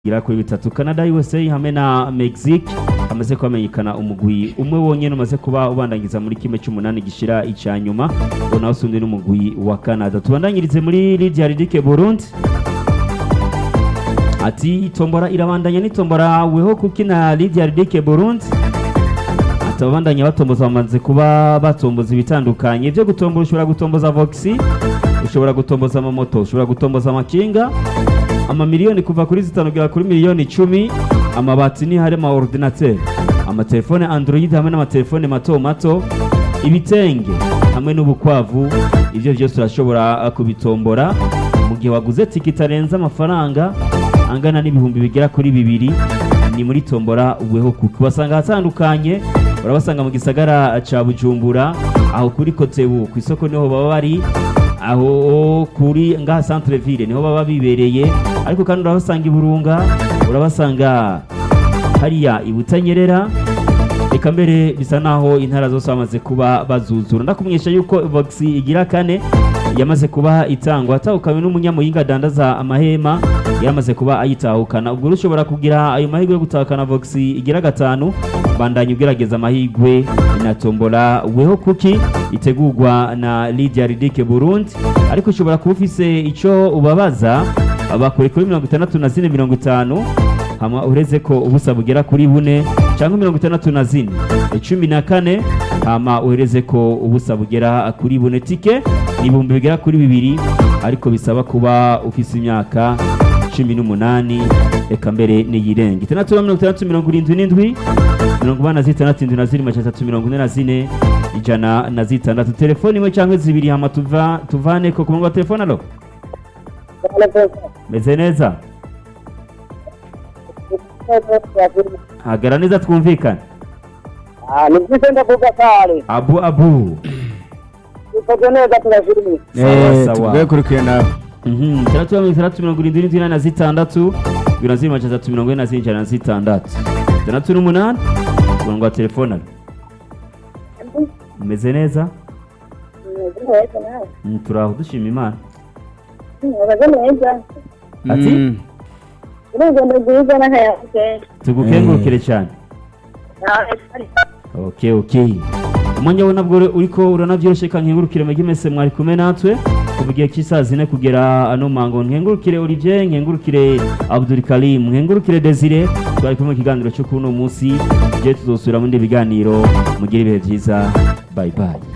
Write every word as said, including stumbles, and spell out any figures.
gira kuri bitatu Canada U S A hamwe na Mexique amaze kwamenyekana umugwi umwe wonyene umaze kuba ubandangiza muri kimwe cy'umunani gishira icanyuma ona usundi n'umugwi wa Canada. Tubandanyirize muri Lydia Ridike Burundi ati tombora irabandanya nitombora weho kukina Lydia Ridike Burundi atabandanya batomboza bamaze kuba batomboza ibitandukanye byo gutombora. Ushobora gutomboza Voxi, ushobora gutomboza amamoto, ushobora gutomboza amakinga, ama miliyoni kuva kuri zitanu kugera kuri miliyoni icumi, amabati ni harimo ordinateur, amatelefone Android hamwe n'amatelefone mato mato, ibitenge hamwe n'ubukwavu. Ivyo byose urashobora kubitombora mu gihe waguze tikiti arenza amafaranga angana n'ibihumbi bigera kuri bibiri. Ni muri tombora weho kuko basanga hatandukanye, urabasanga mu gisagara ca Bujumbura aho kuri Kotebu ku isoko niho baba bari, aho kuri ngaha centre ville niho baba bibereye, ariko kandi urabasanga iburunga, urabasanga hariya ibutanyerera, eka mbere bisa naho intara zose bamaze kuba bazuzura. Ndakumwisha yuko Voxi igira kane yamaze kuba itangwa atahukanywe n'umunyamuyinga dandaza amahema yamaze kuba ayitahukana. Ubwo ushobora kugira ayo mahirwe yo gutahukana Voxi igira gatanu, bandanye ugerageza amahirwe na tombola weho kuki itegurwa na Lydia Ridike Burundi. Ariko ushobora kuba ufise ico ubabaza abakore kuri mirongo itandatu na zine mirongo itanu hamwe ureze ko ubusa bugera kuri bune cyangwa mirongo itandatu na zine cumi na kane hama ureze ko ubusa bugera kuri bune. Tike ibihumbi bigera kuri bibiri, ariko bisaba kuba ufise imyaka cumi n'umunani eka mbere n'iyirenga. itandatu na mirongo itandatu mirongo irindwi n'indwi mirongo ine na zitandatu indwi na zine majana atatu mirongo ine na zine ijana na zitandatu. Telefoni imwe cyangwa zibiri hama tuva tuvane ko ku murongo wa telefone. Alo, meze neza? Hagara neza twumvikana. Ah, nibise ndavuga kare. Abu abu. Ukoze neza turashimye. Eh, sawa. Tugwe kurikira nawe. Mhm, itandatu na mirongo itandatu mirongo irindwi n'indwi na zitandatu indwi na zine majana atatu mirongo ine na zine ijana na zitandatu. itandatu n'umunani ku murongo wa telefone. Meze neza? Mm, turaho dushima Imana. Ukoze neza. Ati? Urugendo rwiza n'akayabuke. Tugukengurukire cyane. Okay, okay. Umwanya wo nabwo uriko uranavyoroshe kankengurukire mege mese mwari kumwe natwe kuvugiye kisazine kugera ano mango. Nkengurukire Olivier, nkengurukire Abdul Karim, nkengurukire Desire. Twari kumwe kiganiro cyo kuno munsi. Je tuzosubira mu ndi biganiro. Mugire ibihe byiza. Bye bye.